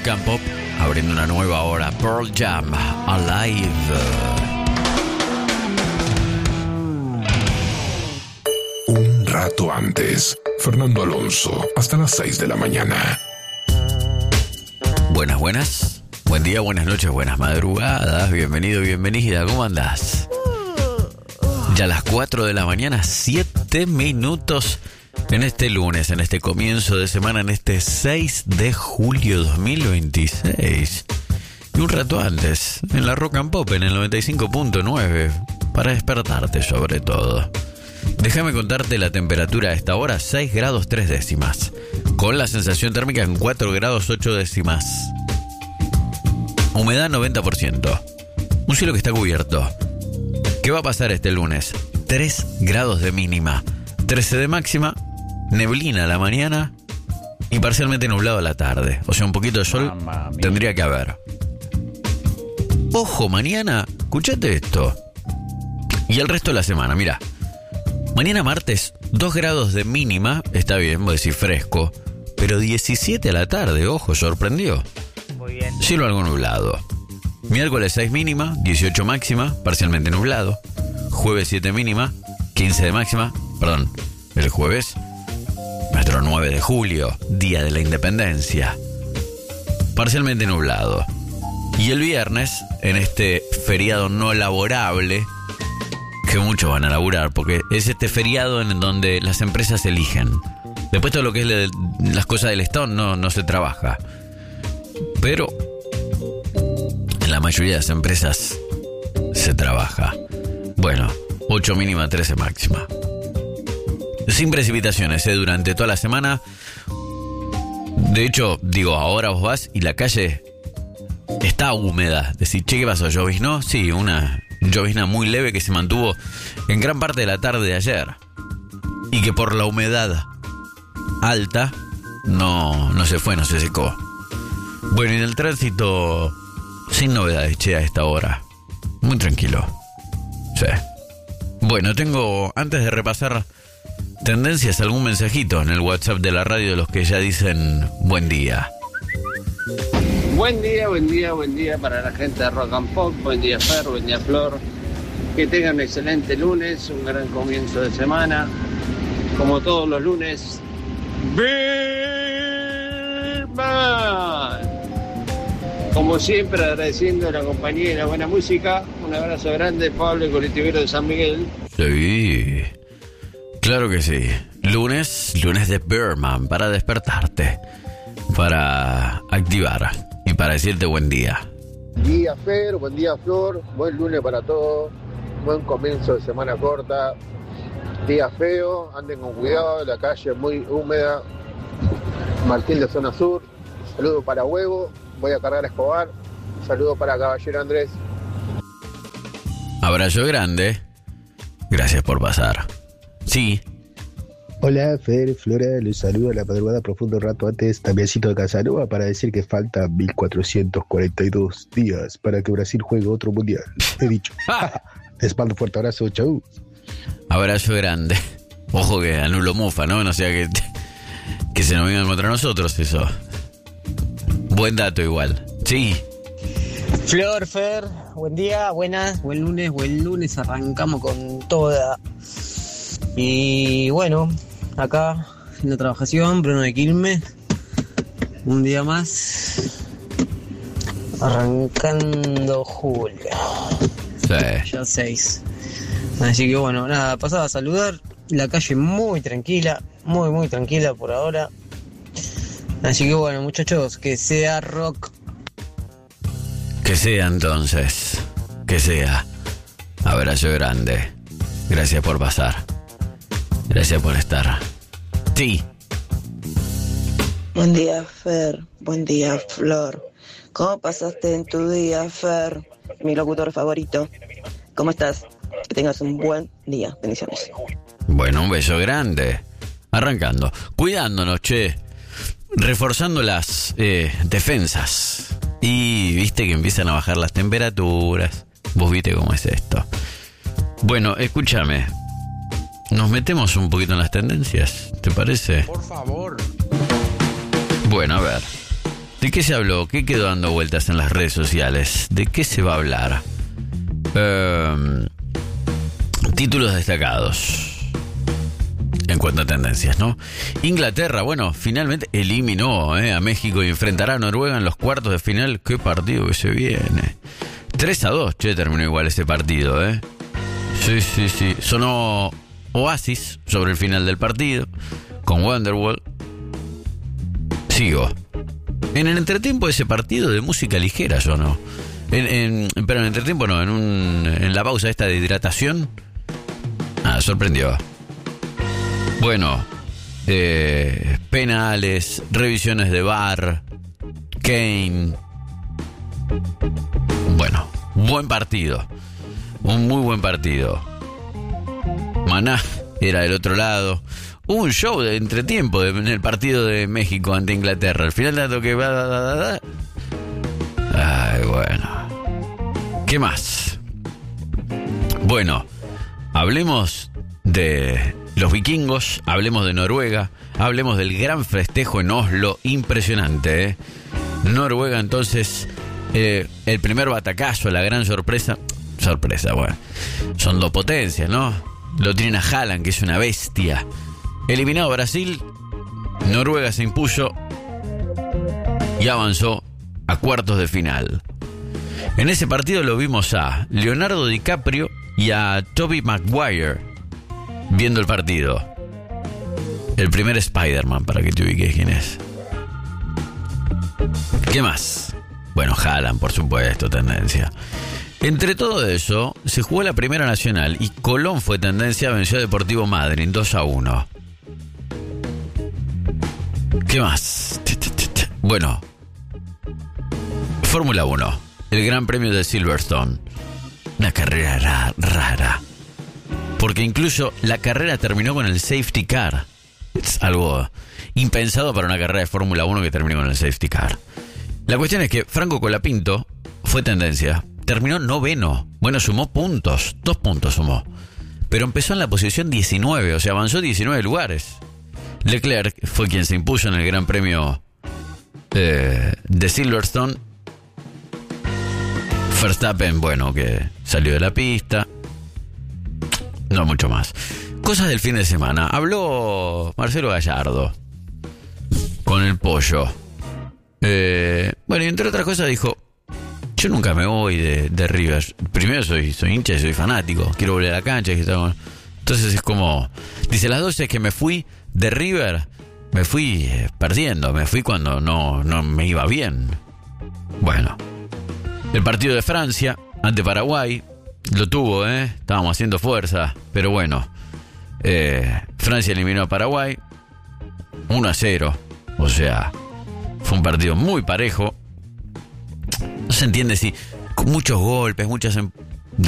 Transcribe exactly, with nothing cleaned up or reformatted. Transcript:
Rock and Pop, abriendo una nueva hora. Pearl Jam, Alive. Un rato antes, Fernando Alonso, hasta las seis de la mañana. Buenas, buenas. Buen día, buenas noches, buenas madrugadas. Bienvenido, bienvenida. ¿Cómo andás? Ya a las cuatro de la mañana, siete minutos en este lunes, en este comienzo de semana, en este seis de julio dos mil veintiséis. Y un rato antes, en la Rock and Pop, en el noventa y cinco punto nueve, para despertarte sobre todo. Déjame contarte la temperatura a esta hora, seis grados tres décimas, con la sensación térmica en cuatro grados ocho décimas. Humedad noventa por ciento. Un cielo que está cubierto. ¿Qué va a pasar este lunes? tres grados de mínima, trece de máxima, neblina a la mañana y parcialmente nublado a la tarde. O sea, un poquito de sol tendría que haber. Ojo, mañana, escuchate esto. Y el resto de la semana, mira. Mañana martes, dos grados de mínima, está bien, voy a decir fresco, pero diecisiete a la tarde, ojo, sorprendió. Muy bien. Cielo algo nublado. Miércoles seis mínima, dieciocho máxima, parcialmente nublado. Jueves siete mínima, quince de máxima, perdón, el jueves, nuestro nueve de julio, Día de la Independencia, parcialmente nublado. Y el viernes, en este feriado no laborable, que muchos van a laburar, porque es este feriado en donde las empresas eligen. Después todo lo que es le, las cosas del Estado no, no se trabaja. Pero en la mayoría de las empresas se trabaja. Bueno, ocho mínima, trece máxima. Sin precipitaciones, ¿eh? Durante toda la semana. De hecho, digo, ahora vos vas y la calle está húmeda. Decís, che, ¿qué pasó? ¿Lloviznó? Sí, una llovizna muy leve que se mantuvo en gran parte de la tarde de ayer. Y que por la humedad alta no, no se fue, no se secó. Bueno, y en el tránsito, sin novedades, che, a esta hora. Muy tranquilo. Sí. Bueno, tengo, antes de repasar tendencias, algún mensajito en el WhatsApp de la radio de los que ya dicen buen día. Buen día, buen día, buen día para la gente de Rock and Pop. Buen día, Fer, buen día, Flor. Que tengan un excelente lunes, un gran comienzo de semana. Como todos los lunes, ¡Birman! Como siempre, agradeciendo la compañía y la buena música. Un abrazo grande, Pablo, el colectivero de San Miguel. Sí, claro que sí. Lunes, lunes de Birman, para despertarte, para activar y para decirte buen día. Buen día, Fer, buen día, Flor. Buen lunes para todos. Buen comienzo de semana corta. Día feo, anden con cuidado, la calle es muy húmeda. Martín de Zona Sur. Saludo para Huevo. Voy a cargar a Escobar. Saludo para Caballero Andrés. Abrazo grande. Gracias por pasar. Sí. Hola, Fer, Flora, les saludo a la madrugada profundo rato antes, Damiancito de Casanova, para decir que faltan mil cuatrocientos cuarenta y dos días para que Brasil juegue otro mundial. He dicho. Les mando un fuerte abrazo, chau. Abrazo grande. Ojo que anulo mufa, ¿no? No sea que, que se nos vengan contra nosotros eso. Buen dato igual. Sí. Flor, Fer, buen día, buenas, buen lunes, buen lunes, arrancamos con toda. Y bueno, acá en la trabajación, Bruno de Quilmes, un día más, arrancando julio. Sí. Ya seis. Así que bueno, nada, pasaba a saludar, la calle muy tranquila, muy muy tranquila por ahora. Así que bueno, muchachos, que sea rock. Que sea entonces, que sea. Abrazo grande. Gracias por pasar. Gracias por estar. Sí. Buen día, Fer. Buen día, Flor. ¿Cómo pasaste en tu día, Fer? Mi locutor favorito. ¿Cómo estás? Que tengas un buen día. Bendiciones. Bueno, un beso grande. Arrancando. Cuidándonos, che. Reforzando las eh, defensas. Y viste que empiezan a bajar las temperaturas. Vos viste cómo es esto. Bueno, escúchame. Nos metemos un poquito en las tendencias, ¿te parece? Por favor. Bueno, a ver. ¿De qué se habló? ¿Qué quedó dando vueltas en las redes sociales? ¿De qué se va a hablar? Eh, títulos destacados en cuanto a tendencias, ¿no? Inglaterra, bueno, finalmente eliminó eh, a México y enfrentará a Noruega en los cuartos de final. ¡Qué partido que se viene! tres a dos, che, terminó igual ese partido, ¿eh? Sí, sí, sí. Sonó Oasis sobre el final del partido con Wonderwall. Sigo. En el entretiempo de ese partido de música ligera sonó. En, en, pero en el entretiempo no, en, un, en la pausa esta de hidratación. Ah, sorprendió. Bueno, eh, penales, revisiones de V A R, Kane. Bueno, buen partido. Un muy buen partido. Maná era del otro lado. Hubo un show de entretiempo de, en el partido de México ante Inglaterra. Al final tanto que va, va, va, va. Ay, bueno. ¿Qué más? Bueno, hablemos de los vikingos, hablemos de Noruega, hablemos del gran festejo en Oslo, impresionante, ¿eh? Noruega, entonces, eh, el primer batacazo, la gran sorpresa. Sorpresa, bueno. Son dos potencias, ¿no? Lo tienen a Haaland, que es una bestia. Eliminado Brasil, Noruega se impuso y avanzó a cuartos de final. En ese partido lo vimos a Leonardo DiCaprio y a Tobey Maguire viendo el partido. El primer Spider-Man, para que te ubiques quién es. ¿Qué más? Bueno, Haaland, por supuesto, tendencia. Entre todo eso, se jugó la Primera Nacional y Colón fue tendencia, venció a Deportivo Madryn dos a uno. ¿Qué más? Bueno, Fórmula uno, el Gran Premio de Silverstone. Una carrera ra- rara. Porque incluso la carrera terminó con el safety car. Es algo impensado para una carrera de Fórmula uno que termine con el safety car. La cuestión es que Franco Colapinto fue tendencia. Terminó noveno. Bueno, sumó puntos. Dos puntos sumó. Pero empezó en la posición diecinueve. O sea, avanzó diecinueve lugares. Leclerc fue quien se impuso en el Gran Premio eh, de Silverstone. Verstappen, bueno, que salió de la pista. No mucho más. Cosas del fin de semana. Habló Marcelo Gallardo con el pollo. Eh, bueno, y entre otras cosas dijo: yo nunca me voy de, de River. Primero soy, soy hincha y soy fanático. Quiero volver a la cancha. Entonces es como... Dice, las dos es que me fui de River, me fui perdiendo. Me fui cuando no, no me iba bien. Bueno. El partido de Francia ante Paraguay lo tuvo, ¿eh? Estábamos haciendo fuerza. Pero bueno. Eh, Francia eliminó a Paraguay uno a cero. O sea, fue un partido muy parejo. No se entiende si con muchos golpes, muchas